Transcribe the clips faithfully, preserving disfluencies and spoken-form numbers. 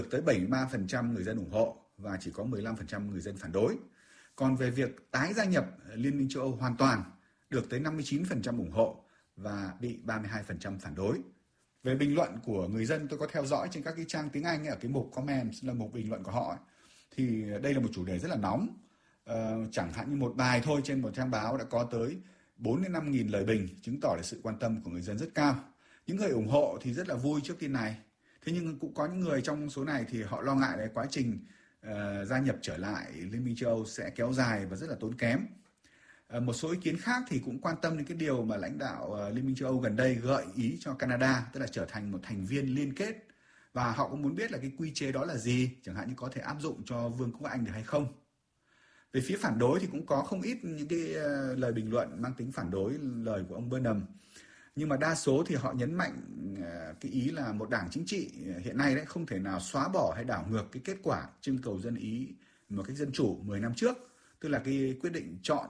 tới bảy mươi ba phần trăm người dân ủng hộ và chỉ có mười lăm phần trăm người dân phản đối. Còn về việc tái gia nhập Liên minh châu Âu hoàn toàn, được tới năm mươi chín phần trăm ủng hộ và bị ba mươi hai phần trăm phản đối. Về bình luận của người dân, tôi có theo dõi trên các cái trang tiếng Anh ở cái mục comments, là mục bình luận của họ, thì đây là một chủ đề rất là nóng. Ờ, chẳng hạn như một bài thôi trên một trang báo đã có tới bốn đến năm nghìn lời bình, chứng tỏ là sự quan tâm của người dân rất cao. Những người ủng hộ thì rất là vui trước tin này. Thế nhưng cũng có những người trong số này thì họ lo ngại là quá trình uh, gia nhập trở lại Liên minh châu Âu sẽ kéo dài và rất là tốn kém. Uh, một số ý kiến khác thì cũng quan tâm đến cái điều mà lãnh đạo uh, Liên minh châu Âu gần đây gợi ý cho Canada, tức là trở thành một thành viên liên kết. Và họ cũng muốn biết là cái quy chế đó là gì, chẳng hạn như có thể áp dụng cho Vương quốc Anh được hay không. Về phía phản đối thì cũng có không ít những cái uh, lời bình luận mang tính phản đối lời của ông Burnham. Nhưng mà đa số thì họ nhấn mạnh cái ý là một đảng chính trị hiện nay đấy không thể nào xóa bỏ hay đảo ngược cái kết quả trưng cầu dân Ý một cách dân chủ mười năm trước, tức là cái quyết định chọn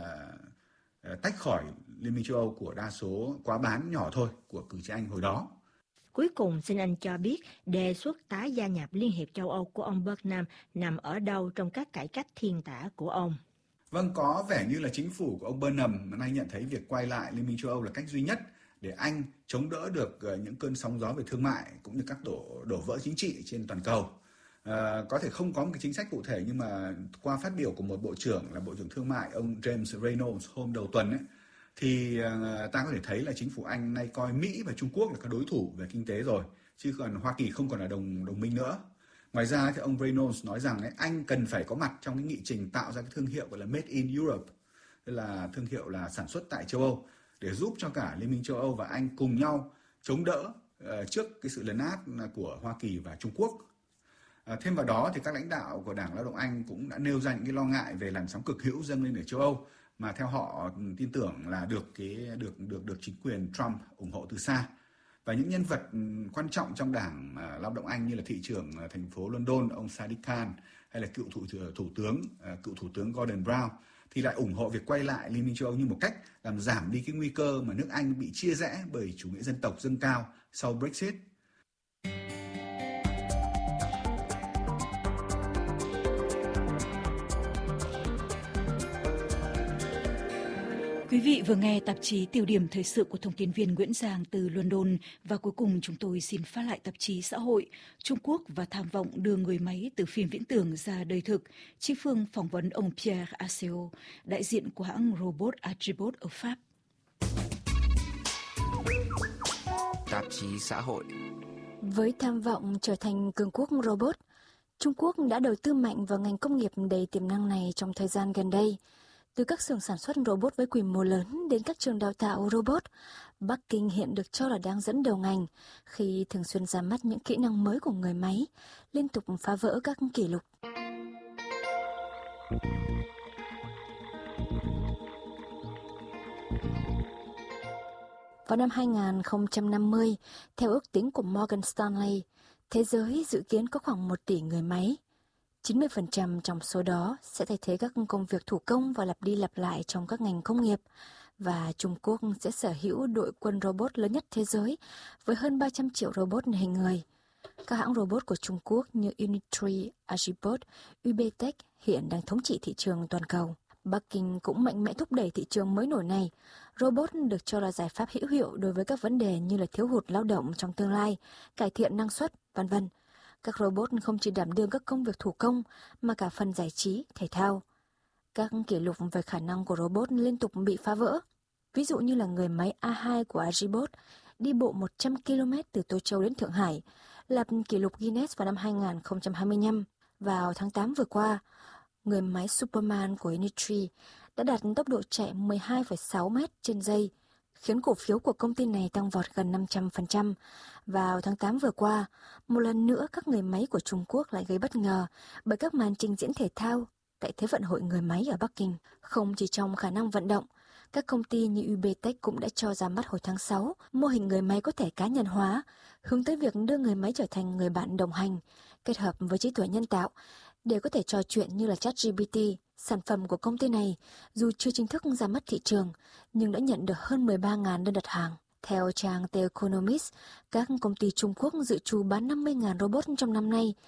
uh, tách khỏi Liên minh châu Âu của đa số quá bán nhỏ thôi của cử tri Anh hồi đó. Cuối cùng xin anh cho biết đề xuất tái gia nhập Liên hiệp châu Âu của ông Burnham nằm ở đâu trong các cải cách thiên tả của ông? Vâng, có vẻ như là chính phủ của ông Burnham nay nhận thấy việc quay lại Liên minh châu Âu là cách duy nhất để Anh chống đỡ được những cơn sóng gió về thương mại cũng như các đổ, đổ vỡ chính trị trên toàn cầu. À, có thể không có một cái chính sách cụ thể, nhưng mà qua phát biểu của một bộ trưởng là Bộ trưởng Thương mại ông James Reynolds hôm đầu tuần ấy, thì uh, ta có thể thấy là chính phủ Anh nay coi Mỹ và Trung Quốc là các đối thủ về kinh tế rồi, chứ còn Hoa Kỳ không còn là đồng đồng minh nữa. Ngoài ra thì ông Reynolds nói rằng ấy, Anh cần phải có mặt trong cái nghị trình tạo ra cái thương hiệu gọi là Made in Europe, tức là thương hiệu là sản xuất tại châu Âu, để giúp cho cả Liên minh châu Âu và Anh cùng nhau chống đỡ uh, trước cái sự lấn át của Hoa Kỳ và Trung Quốc. Uh, thêm vào đó thì các lãnh đạo của Đảng Lao động Anh cũng đã nêu ra những cái lo ngại về làn sóng cực hữu dâng lên ở châu Âu, mà theo họ tin tưởng là được cái được được được chính quyền Trump ủng hộ từ xa. Và những nhân vật quan trọng trong Đảng uh, Lao động Anh như là thị trưởng uh, thành phố London ông Sadiq Khan hay là cựu thủ thủ tướng uh, cựu thủ tướng Gordon Brown thì lại ủng hộ việc quay lại Liên minh châu Âu như một cách làm giảm đi cái nguy cơ mà nước Anh bị chia rẽ bởi chủ nghĩa dân tộc dâng cao sau Brexit. Quý vị vừa nghe tạp chí Tiêu điểm thời sự của thông tin viên Nguyễn Giang từ London, và cuối cùng chúng tôi xin phát lại tạp chí Xã hội. Trung Quốc và tham vọng đưa người máy từ phim viễn tưởng ra đời thực. Chi Phương phỏng vấn ông Pierre Asseo, đại diện của hãng robot Agibot ở Pháp. Tạp chí Xã hội. Với tham vọng trở thành cường quốc robot, Trung Quốc đã đầu tư mạnh vào ngành công nghiệp đầy tiềm năng này trong thời gian gần đây. Từ các xưởng sản xuất robot với quy mô lớn đến các trường đào tạo robot, Bắc Kinh hiện được cho là đang dẫn đầu ngành khi thường xuyên ra mắt những kỹ năng mới của người máy, liên tục phá vỡ các kỷ lục. Vào năm hai không năm mươi, theo ước tính của Morgan Stanley, thế giới dự kiến có khoảng một tỷ người máy. chín mươi phần trăm trong số đó sẽ thay thế các công việc thủ công và lặp đi lặp lại trong các ngành công nghiệp, và Trung Quốc sẽ sở hữu đội quân robot lớn nhất thế giới với hơn ba trăm triệu robot hình người. Các hãng robot của Trung Quốc như Unitree, Agibot, Ubtech hiện đang thống trị thị trường toàn cầu. Bắc Kinh cũng mạnh mẽ thúc đẩy thị trường mới nổi này. Robot được cho là giải pháp hữu hiệu đối với các vấn đề như là thiếu hụt lao động trong tương lai, cải thiện năng suất, vân vân. Các robot không chỉ đảm đương các công việc thủ công mà cả phần giải trí, thể thao. Các kỷ lục về khả năng của robot liên tục bị phá vỡ. Ví dụ như là người máy A hai của Agibot đi bộ một trăm ki lô mét từ Tô Châu đến Thượng Hải, lập kỷ lục Guinness vào năm hai không hai lăm. Vào tháng tám vừa qua, người máy Superman của Unitree đã đạt tốc độ chạy mười hai phẩy sáu mét trên giây, khiến cổ phiếu của công ty này tăng vọt gần năm trăm phần trăm. Vào tháng tám vừa qua, một lần nữa các người máy của Trung Quốc lại gây bất ngờ bởi các màn trình diễn thể thao tại Thế vận hội người máy ở Bắc Kinh. Không chỉ trong khả năng vận động, các công ty như Ubtech cũng đã cho ra mắt hồi tháng sáu mô hình người máy có thể cá nhân hóa, hướng tới việc đưa người máy trở thành người bạn đồng hành, kết hợp với trí tuệ nhân tạo để có thể trò chuyện như là ChatGPT. Sản phẩm của công ty này dù chưa chính thức ra mắt thị trường nhưng đã nhận được hơn mười ba nghìn đơn đặt hàng. Theo trang The Economist, các công ty Trung Quốc dự trù bán năm mươi nghìn robot trong năm nay,